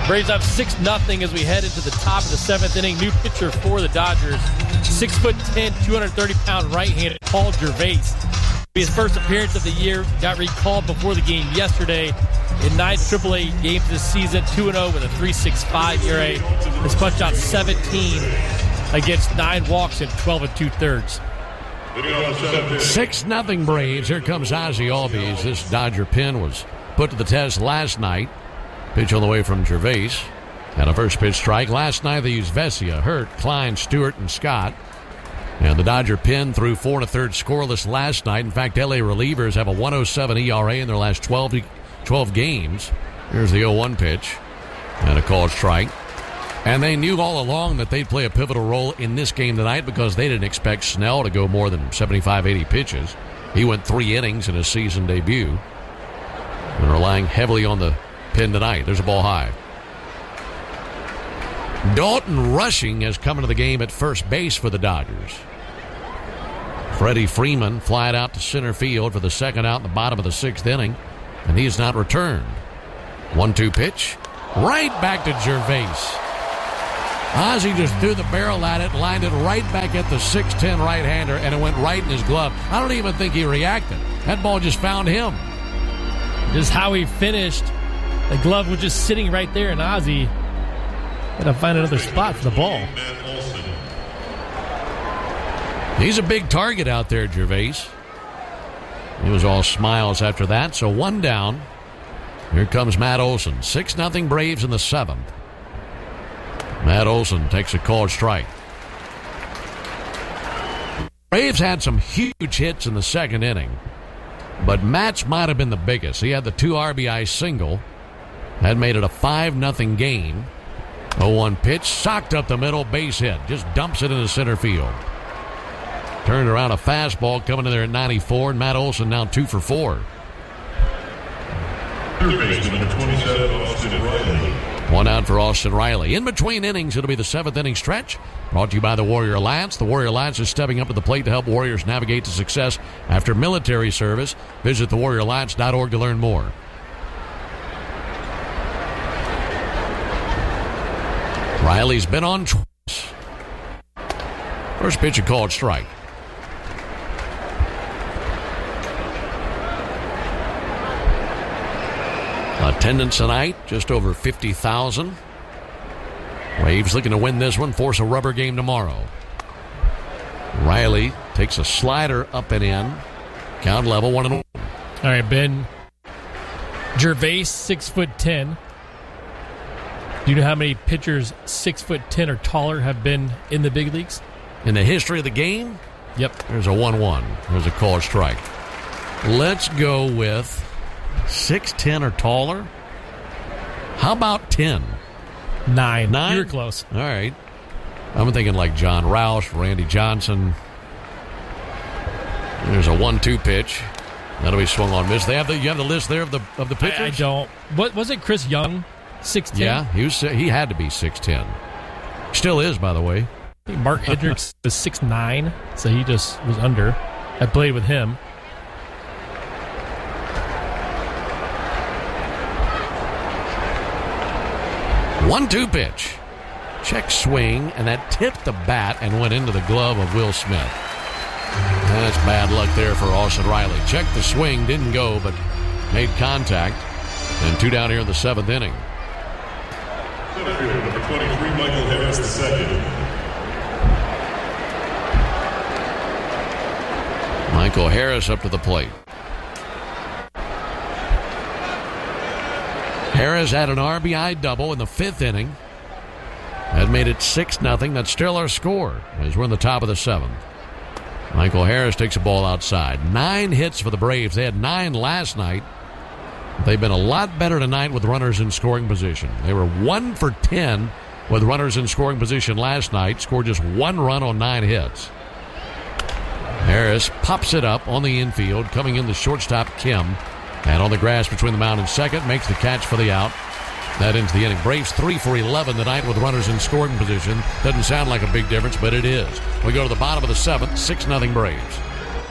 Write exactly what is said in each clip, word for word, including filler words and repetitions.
Braves up six nothing as we head into the top of the seventh inning. New pitcher for the Dodgers, six foot ten, two hundred thirty pound right-handed Paul Gervais. His first appearance of the year, got recalled before the game yesterday. In nine triple A games this season, two and oh with a three point six five E R A. Has punched out seventeen against nine walks and twelve and two-thirds. six nothing Braves. Here comes Ozzie Albies. This Dodger pin was put to the test last night. Pitch on the way from Gervais. And a first pitch strike. Last night they used Vesia, Hurt, Klein, Stewart, and Scott. And the Dodger pin threw four and a third scoreless last night. In fact, L A relievers have a one oh seven E R A in their last twelve, twelve games. Here's the oh one pitch. And a called strike. And they knew all along that they'd play a pivotal role in this game tonight because they didn't expect Snell to go more than seventy-five, eighty pitches. He went three innings in his season debut. And relying heavily on the pin tonight. There's a ball high. Dalton Rushing has come into the game at first base for the Dodgers. Freddie Freeman flied out to center field for the second out in the bottom of the sixth inning, and he has not returned. one two pitch. Right back to Gervais. Ozzie just threw the barrel at it, lined it right back at the six ten right-hander, and it went right in his glove. I don't even think he reacted. That ball just found him. Just how he finished. The glove was just sitting right there, and Ozzie had to find another spot for the ball. He's a big target out there, Gervais. He was all smiles after that, so one down. Here comes Matt Olson. six nothing Braves in the seventh. Matt Olson takes a called strike. Braves had some huge hits in the second inning, but Matt's might have been the biggest. He had the two R B I single. That made it a five nothing game. oh one pitch, socked up the middle, base hit. Just dumps it into center field. Turned around a fastball coming in there at ninety-four, and Matt Olson now two for four. One out for Austin Riley. In between innings, it'll be the seventh inning stretch. Brought to you by the Warrior Alliance. The Warrior Alliance is stepping up to the plate to help Warriors navigate to success after military service. Visit the warrior alliance dot org to learn more. Riley's been on twice. First pitch, a called strike. Attendance tonight, just over fifty thousand. Braves looking to win this one, force a rubber game tomorrow. Riley takes a slider up and in. Count level, one and one. All right, Ben. Gervais, six foot ten. Do you know how many pitchers six foot ten or taller have been in the big leagues? In the history of the game? Yep. There's a one one. There's a called strike. Let's go with six ten or taller. How about ten? Nine. Nine? You were close. All right. I'm thinking like John Roush, Randy Johnson. There's a one two pitch. That'll be swung on miss. They have the you have the list there of the of the pitchers? I, I don't. What was it? Chris Young, six ten. Yeah, he was. He had to be six ten. Still is, by the way. I think Mark Hendricks was six nine, so he just was under. I played with him. one two pitch. Check swing, and that tipped the bat and went into the glove of Will Smith. That's bad luck there for Austin Riley. Checked the swing, didn't go, but made contact. And two down here in the seventh inning. Number twenty-three, Michael Harris, the second. Michael Harris up to the plate. Harris had an R B I double in the fifth inning. That made it six nothing. That's still our score as we're in the top of the seventh. Michael Harris takes a ball outside. Nine hits for the Braves. They had nine last night. They've been a lot better tonight with runners in scoring position. They were one for ten with runners in scoring position last night. Scored just one run on nine hits. Harris pops it up on the infield, coming in the shortstop, Kim. And on the grass between the mound and second, makes the catch for the out. That ends the inning. Braves three for eleven tonight with runners in scoring position. Doesn't sound like a big difference, but it is. We go to the bottom of the seventh, six nothing Braves.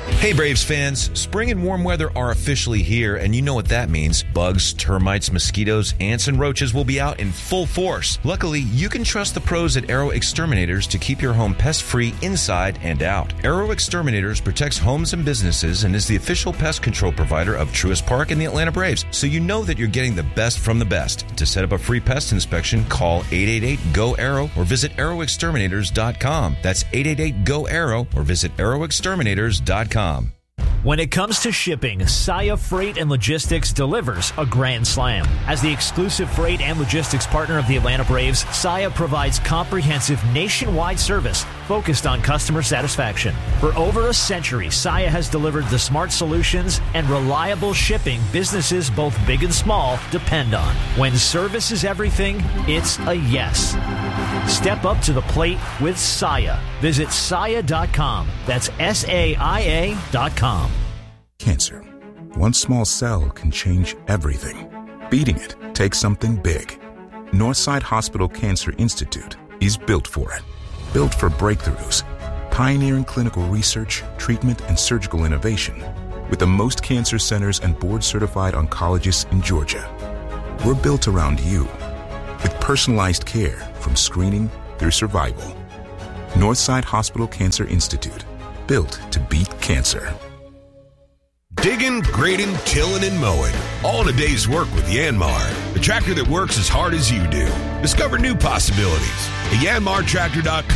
Hey Braves fans, spring and warm weather are officially here, and you know what that means. Bugs, termites, mosquitoes, ants, and roaches will be out in full force. Luckily, you can trust the pros at Arrow Exterminators to keep your home pest-free inside and out. Arrow Exterminators protects homes and businesses and is the official pest control provider of Truist Park and the Atlanta Braves, so you know that you're getting the best from the best. To set up a free pest inspection, call eight eight eight, G O, ARROW or visit arrow exterminators dot com. That's eight eight eight, G O, ARROW or visit arrow exterminators dot com. When it comes to shipping, Saia Freight and Logistics delivers a grand slam. As the exclusive freight and logistics partner of the Atlanta Braves, Saia provides comprehensive nationwide service focused on customer satisfaction. For over a century, Saia has delivered the smart solutions and reliable shipping businesses both big and small depend on. When service is everything, it's a yes. Step up to the plate with Saia. Visit saia dot com. That's S A I A dot com. Cancer. One small cell can change everything. Beating it takes something big. Northside Hospital Cancer Institute is built for it. Built for breakthroughs, pioneering clinical research, treatment, and surgical innovation, with the most cancer centers and board-certified oncologists in Georgia. We're built around you, with personalized care from screening through survival. Northside Hospital Cancer Institute, built to beat cancer. Digging, grading, tilling, and mowing. All in a day's work with Yanmar, the tractor that works as hard as you do. Discover new possibilities at yanmar tractor dot com.